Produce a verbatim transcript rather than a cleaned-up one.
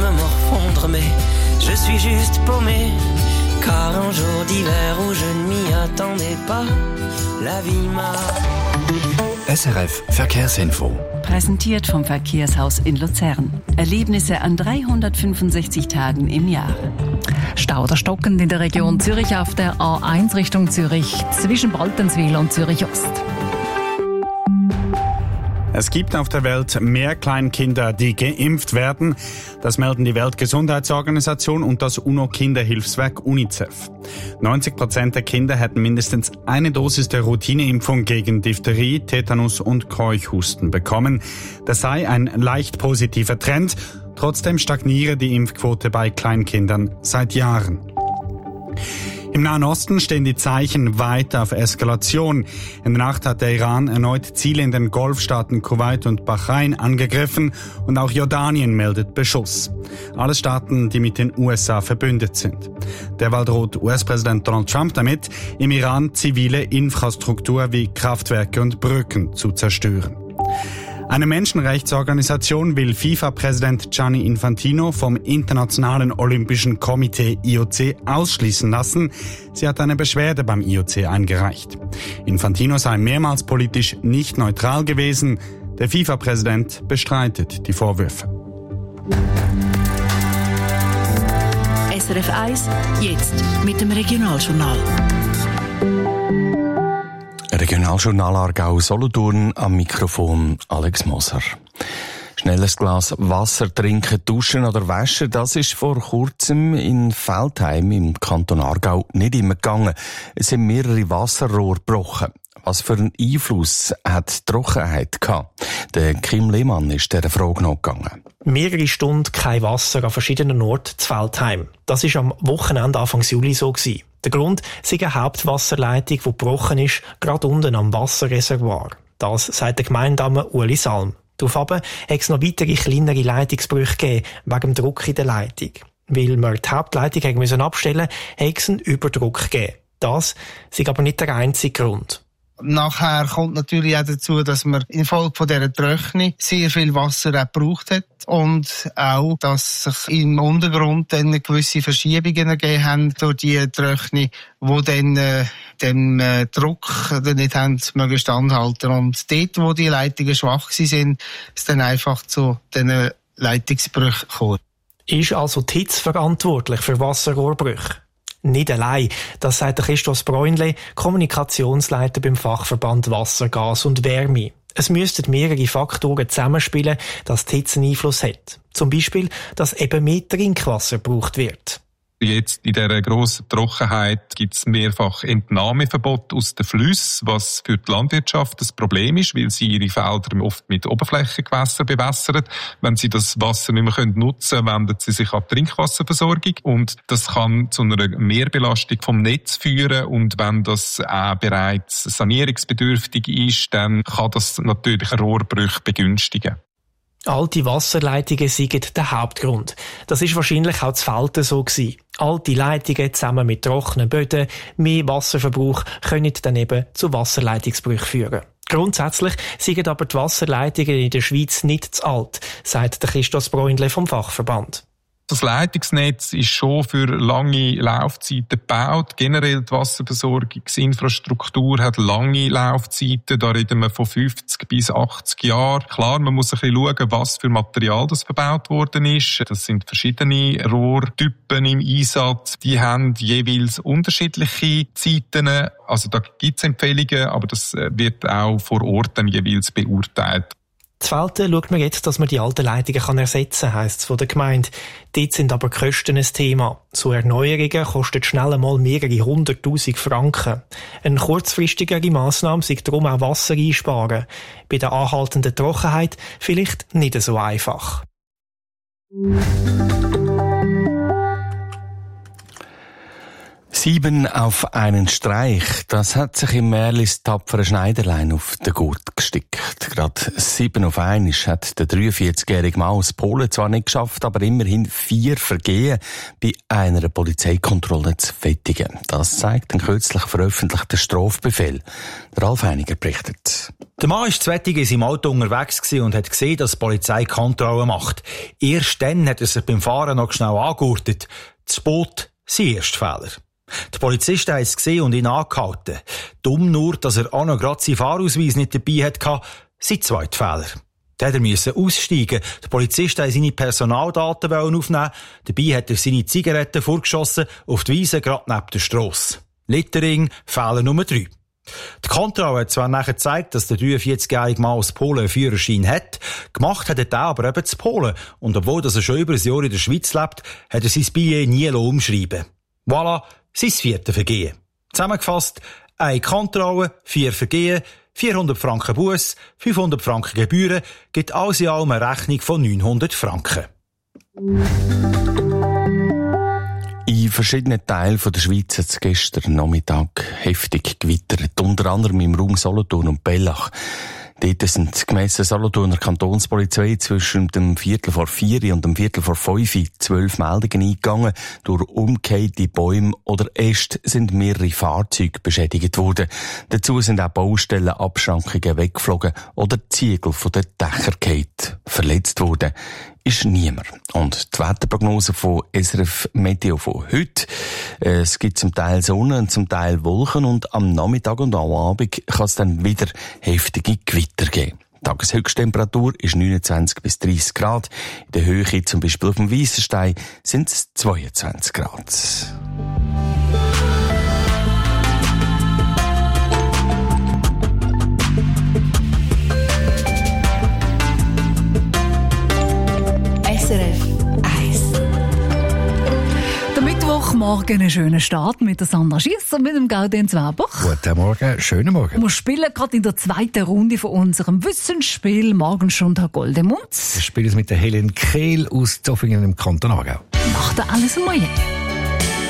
me morfondre, mais je suis juste paumé. Car un jour d'hiver où je ne m'y attendais pas, la vie m'a... S R F Verkehrsinfo. Präsentiert vom Verkehrshaus in Luzern. Erlebnisse an dreihundertfünfundsechzig Tagen im Jahr. Stau oder stockend in der Region Zürich auf der A eins Richtung Zürich zwischen Baltenswil und Zürich Ost. Es gibt auf der Welt mehr Kleinkinder, die geimpft werden. Das melden die Weltgesundheitsorganisation und das UNO-Kinderhilfswerk UNICEF. neunzig Prozent der Kinder hätten mindestens eine Dosis der Routineimpfung gegen Diphtherie, Tetanus und Keuchhusten bekommen. Das sei ein leicht positiver Trend. Trotzdem stagniere die Impfquote bei Kleinkindern seit Jahren. Im Nahen Osten stehen die Zeichen weiter auf Eskalation. In der Nacht hat der Iran erneut Ziele in den Golfstaaten Kuwait und Bahrain angegriffen und auch Jordanien meldet Beschuss. Alle Staaten, die mit den U S A verbündet sind. Derweil droht U S-Präsident Donald Trump damit, im Iran zivile Infrastruktur wie Kraftwerke und Brücken zu zerstören. Eine Menschenrechtsorganisation will FIFA-Präsident Gianni Infantino vom Internationalen Olympischen Komitee I O C ausschließen lassen. Sie hat eine Beschwerde beim I O C eingereicht. Infantino sei mehrmals politisch nicht neutral gewesen. Der FIFA-Präsident bestreitet die Vorwürfe. S R F eins, jetzt mit dem Regionaljournal. Regionaljournal Aargau-Solothurn, am Mikrofon Alex Moser. Schnelles Glas Wasser trinken, duschen oder waschen, das ist vor kurzem in Veltheim im Kanton Aargau nicht immer gegangen. Es sind mehrere Wasserrohre gebrochen. Was für einen Einfluss hat die Trockenheit gehabt? Der Kim Lehmann ist dieser Frage nachgegangen. Mehrere Stunden kein Wasser an verschiedenen Orten zu Veltheim. Das war am Wochenende Anfang Juli so gewesen. Der Grund ist eine Hauptwasserleitung, die gebrochen ist, gerade unten am Wasserreservoir. Das sagt der Gemeindame Uli Salm. Daraufhin hat es noch weitere kleinere Leitungsbrüche gegeben, wegen dem Druck in der Leitung. Weil wir die Hauptleitung haben abstellen mussten, hat es einen Überdruck gegeben. Das ist aber nicht der einzige Grund. Nachher kommt natürlich auch dazu, dass man infolge von dieser Trockenung sehr viel Wasser auch gebraucht hat und auch, dass sich im Untergrund dann gewisse Verschiebungen ergeben haben durch die Trockenung, die dann äh, dem äh, Druck dann nicht haben mögen standhalten. Und dort, wo die Leitungen schwach waren, ist dann einfach zu diesen Leitungsbrüchen gekommen. Ist also die Hitze verantwortlich für Wasserrohrbrüche? Nicht allein, das sagt Christoph Bräunle, Kommunikationsleiter beim Fachverband Wasser, Gas und Wärme. Es müssten mehrere Faktoren zusammenspielen, dass die Hitze einen Einfluss hat. Zum Beispiel, dass eben mehr Trinkwasser gebraucht wird. Jetzt in dieser grossen Trockenheit gibt es mehrfach Entnahmeverbot aus den Flüssen, was für die Landwirtschaft das Problem ist, weil sie ihre Felder oft mit Oberflächengewässern bewässern. Wenn sie das Wasser nicht mehr nutzen können, wenden sie sich an die Trinkwasserversorgung. Und das kann zu einer Mehrbelastung vom Netz führen. Und wenn das auch bereits sanierungsbedürftig ist, dann kann das natürlich Rohrbrüche begünstigen. Alte Wasserleitungen sind der Hauptgrund. Das ist wahrscheinlich auch zu Velten so gewesen. Alte Leitungen zusammen mit trockenen Böden, mehr Wasserverbrauch können dann eben zu Wasserleitungsbrüchen führen. Grundsätzlich sind aber die Wasserleitungen in der Schweiz nicht zu alt, sagt der Christoph Bräunle vom Fachverband. Das Leitungsnetz ist schon für lange Laufzeiten gebaut. Generell die Wasserversorgungsinfrastruktur hat lange Laufzeiten. Da reden wir von fünfzig bis achtzig Jahren. Klar, man muss ein bisschen schauen, was für Material das verbaut worden ist. Das sind verschiedene Rohrtypen im Einsatz. Die haben jeweils unterschiedliche Zeiten. Also da gibt es Empfehlungen, aber das wird auch vor Ort dann jeweils beurteilt. Zu Velten schaut man jetzt, dass man die alten Leitungen kann ersetzen kann, heisst es von der Gemeinde. Dort sind aber die Kosten ein Thema. So Erneuerungen kostet schnell einmal mehrere hunderttausend Franken. Eine kurzfristigere Massnahme sei darum auch Wasser einsparen. Bei der anhaltenden Trockenheit vielleicht nicht so einfach. Sieben auf einen Streich, das hat sich im Märlis tapfere Schneiderlein auf den Gurt gestickt. Gerade sieben auf einen hat der dreiundvierzigjährige Mann aus Polen zwar nicht geschafft, aber immerhin vier Vergehen bei einer Polizeikontrolle zu fettigen. Das zeigt ein kürzlich veröffentlichter Strafbefehl. Der Ralf Einiger berichtet. Der Mann war zu Wettigen in seinem Auto unterwegs und hat gesehen, dass die Polizei Kontrolle macht. Erst dann hat er sich beim Fahren noch schnell angegurtet. Das Boot, sein erster Fehler. Die Polizisten haben es gesehen und ihn angehalten. Dumm nur, dass er auch noch gerade seinen Fahrausweis nicht dabei hatte, sein zweiter Fehler. Da musste er aussteigen. Die Polizisten wollten seine Personaldaten aufnehmen. Dabei hat er seine Zigaretten vorgeschossen auf die Wiese gerade neben der Strasse. Littering, Fehler Nummer drei. Die Kontrolle hat zwar nachher gezeigt, dass der dreiundvierzigjährige Mann aus Polen einen Führerschein hat, gemacht hat er den aber eben zu Polen. Und obwohl er schon über ein Jahr in der Schweiz lebt, hat er sein Billet nie umschreiben. Voilà, sein viertes Vergehen. Zusammengefasst, eine Kontrolle, vier Vergehen, vierhundert Franken Buss, fünfhundert Franken Gebühren, gibt alles in allem eine Rechnung von neunhundert Franken. In verschiedenen Teilen der Schweiz hat es gestern Nachmittag heftig gewittert, unter anderem im Raum Solothurn und Bellach. Dort sind gemäss der Solothurner Kantonspolizei zwischen dem Viertel vor vier und dem Viertel vor fünf zwölf Meldungen eingegangen. Durch umgekehlte Bäume oder Äste sind mehrere Fahrzeuge beschädigt worden. Dazu sind auch Baustellenabschrankungen weggeflogen oder Ziegel von den Dächern gefallen. Verletzt worden ist niemand. Und die Wetterprognose von S R F Meteo von heute. Es gibt zum Teil Sonne und zum Teil Wolken und am Nachmittag und am Abend kann es dann wieder heftige Gewitter geben. Die Tageshöchsttemperatur ist neunundzwanzig bis dreißig Grad. In der Höhe, zum Beispiel auf dem Weissenstein, sind es zweiundzwanzig Grad. S R F eins. Der Mittwochmorgen einen schönen Start mit der Sandra Schiess und mit dem Gaudenz Weber. Guten Morgen, schönen Morgen. Wir spielen gerade in der zweiten Runde von unserem Wissensspiel Morgenstund Herr Goldemund. Wir spielen es mit der Helen Kehl aus Zofingen im Kanton Aargau. Macht er alles Neue.